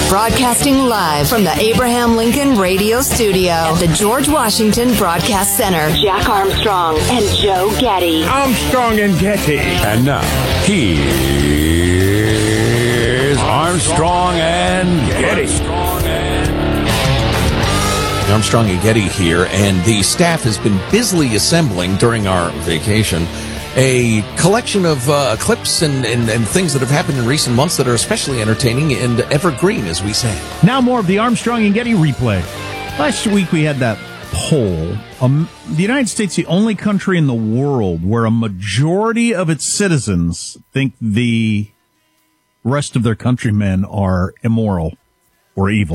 Broadcasting live from the Abraham Lincoln Radio Studio at the George Washington Broadcast Center. Jack Armstrong and Joe Getty. Armstrong and Getty. And now, here's Armstrong and Getty. Armstrong and Getty here, and the staff has been busily assembling during our vacation a collection of clips and things that have happened in recent months that are especially entertaining and evergreen, as we say. Now more of the Armstrong and Getty replay. Last week we had that poll. The United States, the only country in the world where a majority of its citizens think the rest of their countrymen are immoral or evil.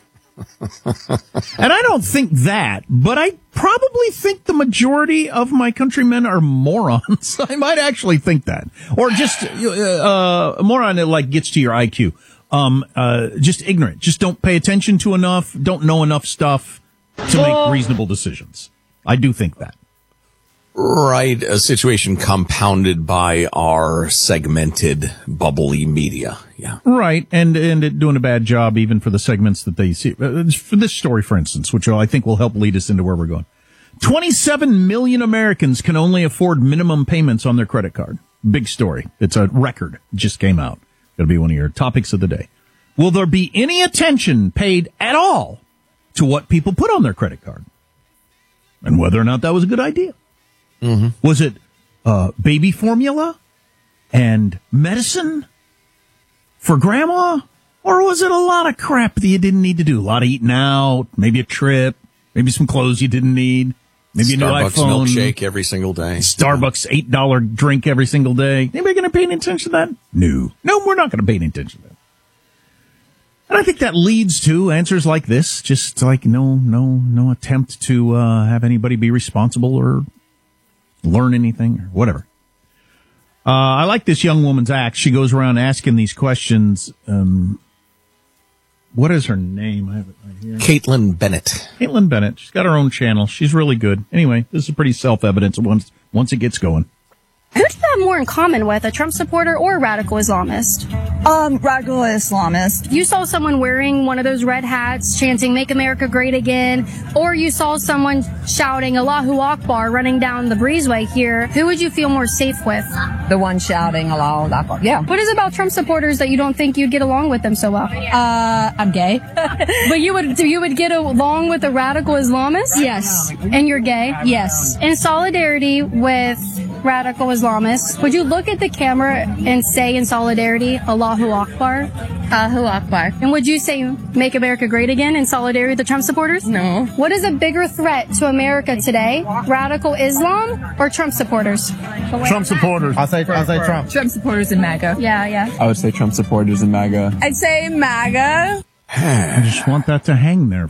And I don't think that, but I probably think the majority of my countrymen are morons. I might actually think that. Or just a moron that like gets to your IQ. Just ignorant. Just don't pay attention to enough, don't know enough stuff to make reasonable decisions. I do think that. Right, a situation compounded by our segmented, bubbly media. Yeah. Right, and it doing a bad job even for the segments that they see. For this story, for instance, which I think will help lead us into where we're going. 27 million Americans can only afford minimum payments on their credit card. Big story. It's a record. It just came out. It'll be one of your topics of the day. Will there be any attention paid at all to what people put on their credit card? And whether or not that was a good idea. Mm-hmm. Was it baby formula and medicine for grandma? Or was it a lot of crap that you didn't need to do? A lot of eating out, maybe a trip, maybe some clothes you didn't need, maybe a new iPhone. Starbucks milkshake every single day. Starbucks $8 drink every single day. Anybody going to pay any attention to that? No, we're not going to pay any attention to that. And I think that leads to answers like this, just like no attempt to have anybody be responsible or learn anything or whatever. I like this young woman's act. She goes around asking these questions. What is her name? I have it right here. Caitlin Bennett. Caitlin Bennett. She's got her own channel. She's really good. Anyway, this is pretty self-evident once it gets going. Who do you have more in common with, a Trump supporter or a radical Islamist? Radical Islamist. You saw someone wearing one of those red hats, chanting, "Make America Great Again," or you saw someone shouting, "Allahu Akbar," running down the breezeway here. Who would you feel more safe with? The one shouting Allahu Akbar. Yeah. What is it about Trump supporters that you don't think you'd get along with them so well? I'm gay. But you would get along with a radical Islamist? Yes. And you're gay? Yes. In solidarity with radical Islamists, would you look at the camera and say in solidarity, "Allahu Akbar"? Allahu Akbar. And would you say "Make America Great Again" in solidarity with the Trump supporters? No. What is a bigger threat to America today, radical Islam or Trump supporters? Trump supporters. I'll say Trump. Trump supporters and MAGA. Yeah. I would say Trump supporters and MAGA. I'd say MAGA. I just want that to hang there